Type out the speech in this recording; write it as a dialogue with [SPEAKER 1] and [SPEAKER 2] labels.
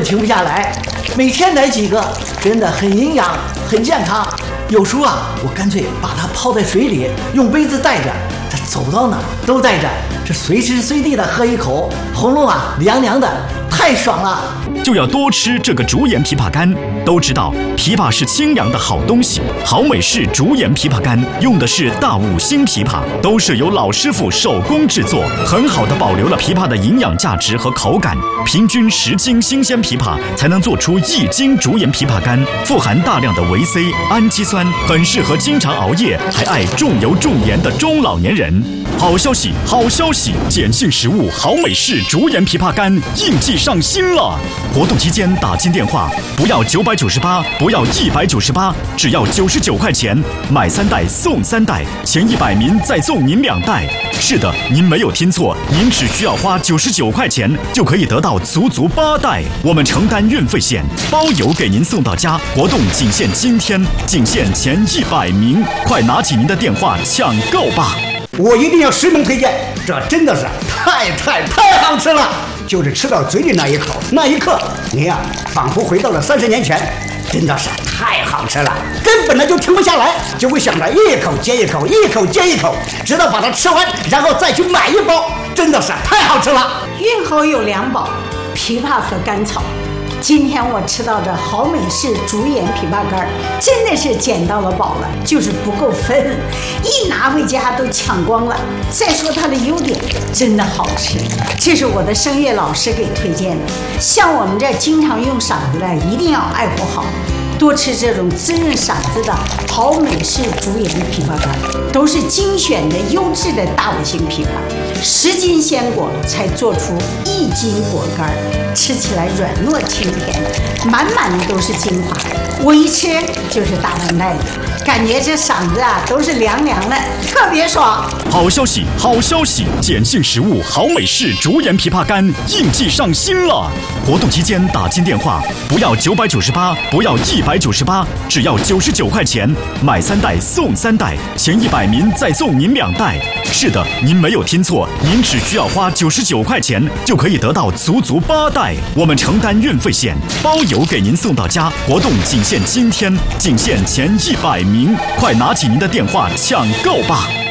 [SPEAKER 1] 停不下来，每天来几个，真的很营养，很健康。有时候啊，我干脆把它泡在水里，用杯子带着，这走到哪都带着，这随时随地的喝一口，喉咙啊凉凉的，太爽了。
[SPEAKER 2] 就要多吃这个竹盐枇杷干。都知道枇杷是清凉的好东西，好美式竹盐枇杷干用的是大五星枇杷，都是由老师傅手工制作，很好的保留了枇杷的营养价值和口感。平均10斤新鲜枇杷才能做出1斤竹盐枇杷干，富含大量的维 C、氨基酸，很适合经常熬夜还爱重油重盐的中老年人。好消息，好消息！碱性食物好美式竹盐枇杷干应季上新了！活动期间打进电话，不要998，不要198，只要99块钱，买3袋送3袋，前100名再送您2袋。是的，您没有听错，您只需要花99块钱就可以得到足8袋。我们承担运费险，包邮给您送到家。活动仅限今天，仅限前100名，快拿起您的电话抢购吧！
[SPEAKER 3] 我一定要实名推荐，这真的是太好吃了！就是吃到嘴里那一口，那一刻，你呀，仿佛回到了30年前，真的是太好吃了，根本就停不下来，就会想着一口接一口，一口接一口，直到把它吃完，然后再去买一包，真的是太好吃了。
[SPEAKER 4] 运后有2宝，枇杷和甘草。今天我吃到这好美式竹盐枇杷干，真的是捡到了宝了，就是不够分，一拿回家都抢光了。再说它的优点，真的好吃，这是我的声乐老师给推荐的。像我们这经常用嗓子的，一定要爱护好，多吃这种滋润嗓子的好美式竹盐枇杷干，都是精选的优质的大五星枇杷，10斤鲜果才做出1斤果干，吃起来软糯清甜，满满的都是精华。我一吃就是大半袋子，感觉这嗓子啊都是凉凉的，特别爽。
[SPEAKER 2] 好消息，好消息！碱性食物好美式竹盐枇杷干应季上新了。活动期间打进电话，不要998，不要198，只要99块钱，买3袋送3袋，前100名再送您2袋。是的，您没有听错，您只需要花99块钱就可以得到足8袋。我们承担运费险，包邮给您送到家。活动仅限今天，仅限前100名，快拿起您的电话抢购吧！